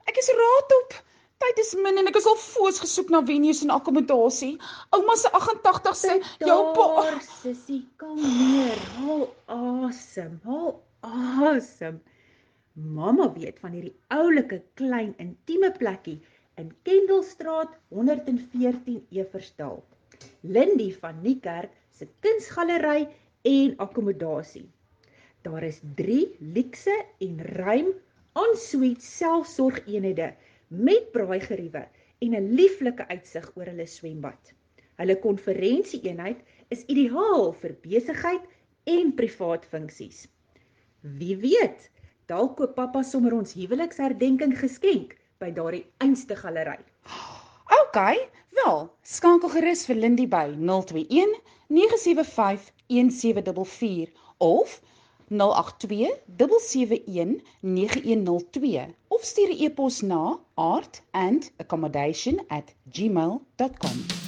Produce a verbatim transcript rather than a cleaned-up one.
Ek is raad op. Tyd is min en ek is al foos gesoek na venues en akkommodasie. Ouma se agt en tagtigste, jou pa... Daar, sussie, kalmeer, haal asem, haal asem. Mamma weet van hierdie oulike klein intieme plekkie in Kendallstraat honderd en veertien Eversdal. Lindy van Niekerk se kunsgalery en akkommodasie. Daar is drie luukse en ruim en-suite selfsorgeenhede met braaigeriewe en 'n lieflike uitsig oor hulle swembad. Hulle konferensieeenheid is ideaal vir besigheid en privaat funksies. Wie weet, dalk koop pappa sommer ons huweliksherdenking geskenk by daardie einste galery. OK, wel, skakel gerus vir Lindy by nul twee een nege sewe vyf een sewe vier vier of nul agt twee sewe sewe een nege een nul twee of stuur 'n e-pos na art and accommodation at gmail dot com.